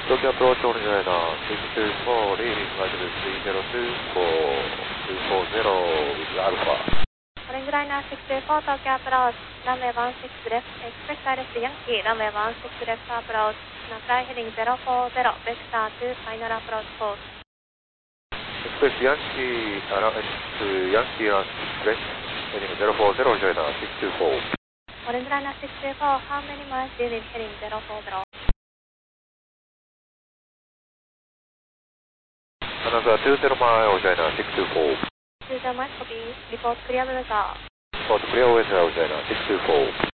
Tokyo approach on China 624, leading altitude 302, 240 with Alpha. Orange Liner 624, Tokyo approach, runway 16 left, expect Alice Yankee, runway 16 left approach, Nakai heading 040, vector 2, final approach course. Expect Yankee, Yankee on left, heading 040, China 624. Orange Liner 624, how many miles do you need heading 040? Another 20 miles, China 624. 20 miles, copy. Report clear weather. Report clear weather, China 624.